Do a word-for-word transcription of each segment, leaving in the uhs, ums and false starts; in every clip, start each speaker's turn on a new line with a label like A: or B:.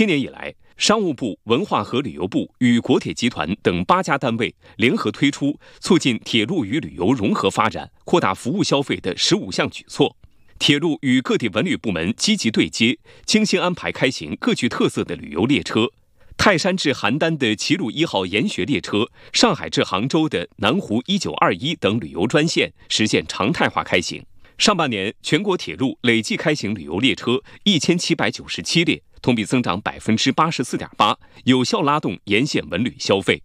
A: 今年以来，商务部、文化和旅游部与国铁集团等八家单位联合推出促进铁路与旅游融合发展、扩大服务消费的十五项举措。铁路与各地文旅部门积极对接，精心安排开行各具特色的旅游列车。泰山至邯郸的齐鲁一号研学列车，上海至杭州的南湖一九二一等旅游专线实现常态化开行。上半年，全国铁路累计开行旅游列车一千七百九十七列，同比增长百分之八十四点八，有效拉动沿线文旅消费。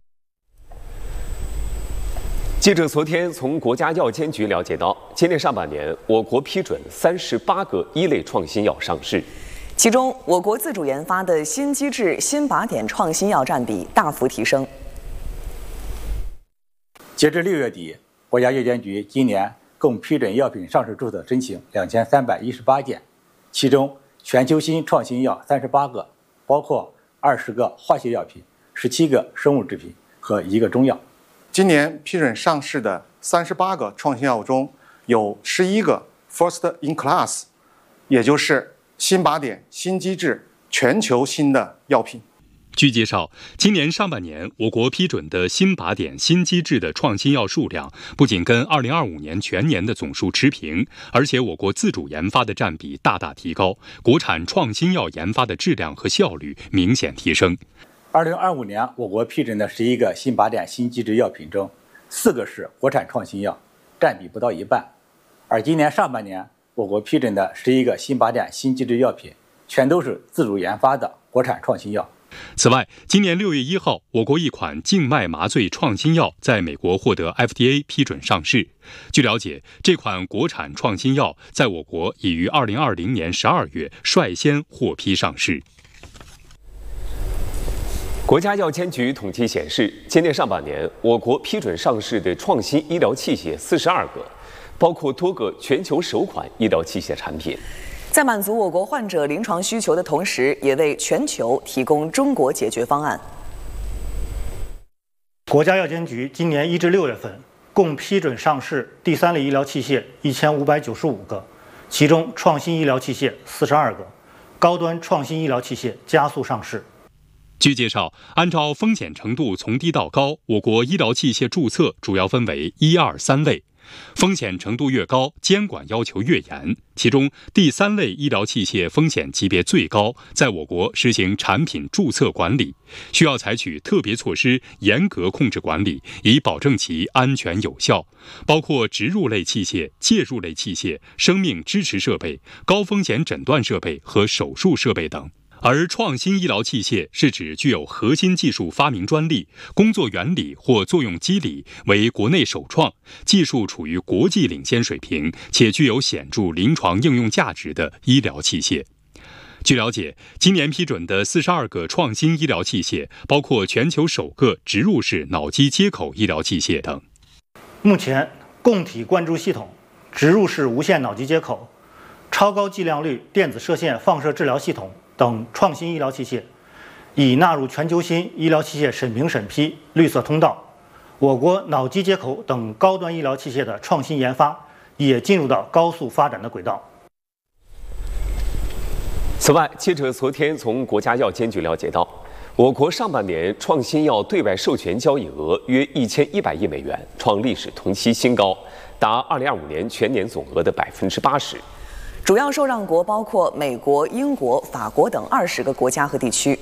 A: 记者昨天从国家药监局了解到，今年上半年，我国批准三十八个一类创新药上市，
B: 其中我国自主研发的新机制、新靶点创新药占比大幅提升。
C: 截至六月底，国家药监局今年共批准药品上市注册申请两千三百一十八件，其中全球新创新药三十八个，包括二十个化学药品、十七个生物制品和一个中药。
D: 今年批准上市的三十八个创新药中，有十一个 First in Class， 也就是新靶点、新机制、全球新的药品。
E: 据介绍，今年上半年我国批准的新靶点、新机制的创新药数量不仅跟二零二五年全年的总数持平，而且我国自主研发的占比大大提高，国产创新药研发的质量和效率明显提升。
C: 二零二五年，我国批准的十一个新靶点、新机制药品中，四个是国产创新药，占比不到一半。而今年上半年，我国批准的十一个新靶点、新机制药品，全都是自主研发的国产创新药。
E: 此外，今年六月一号，我国一款静脉麻醉创新药在美国获得 F D A 批准上市。据了解，这款国产创新药在我国已于二零二零年十二月率先获批上市。
A: 国家药监局统计显示，今年上半年，我国批准上市的创新医疗器械四十二个，包括多个全球首款医疗器械产品。
B: 在满足我国患者临床需求的同时，也为全球提供中国解决方案。
F: 国家药监局今年一至六月份共批准上市第三类医疗器械一千五百九十五个，其中创新医疗器械四十二个，高端创新医疗器械加速上市。
E: 据介绍，按照风险程度从低到高，我国医疗器械注册主要分为一、二、三类。风险程度越高，监管要求越严。其中，第三类医疗器械风险级别最高，在我国实行产品注册管理，需要采取特别措施，严格控制管理，以保证其安全有效。包括植入类器械、介入类器械、生命支持设备、高风险诊断设备和手术设备等。而创新医疗器械是指具有核心技术发明专利、工作原理或作用机理为国内首创、技术处于国际领先水平且具有显著临床应用价值的医疗器械。据了解，今年批准的四十二个创新医疗器械，包括全球首个植入式脑机接口医疗器械等。
F: 目前，供体灌注系统、植入式无线脑机接口、超高剂量率电子射线放射治疗系统等创新医疗器械已纳入全球新医疗器械审评审批绿色通道，我国脑机接口等高端医疗器械的创新研发也进入到高速发展的轨道。
A: 此外，记者昨天从国家药监局了解到，我国上半年创新药对外授权交易额约一千一百亿美元，创历史同期新高，达二零二五年全年总额的百分之八十。
B: 主要受让国包括美国、英国、法国等二十个国家和地区。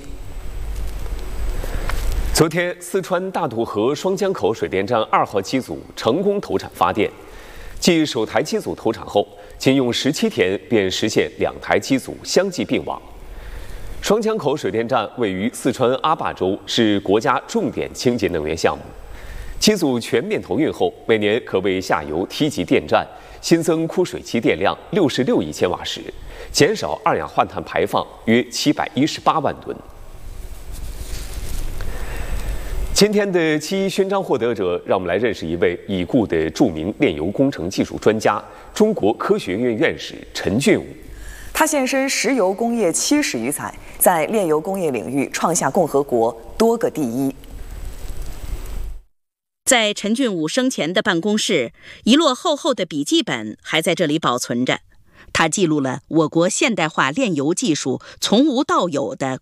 A: 昨天，四川大渡河双江口水电站二号机组成功投产发电。继首台机组投产后，仅用十七天便实现两台机组相继并网。双江口水电站位于四川阿坝州，是国家重点清洁能源项目。机组全面投运后，每年可为下游梯级电站新增枯水期电量六十六亿千瓦时，减少二氧化碳排放约七百一十八万吨。今天的七一勋章获得者，让我们来认识一位已故的著名炼油工程技术专家、中国科学院院士陈俊武。
B: 他献身石油工业七十余载，在炼油工业领域创下共和国多个第一。
G: 在陈俊武生前的办公室，一摞厚厚的笔记本还在这里保存着。他记录了我国现代化炼油技术从无到有的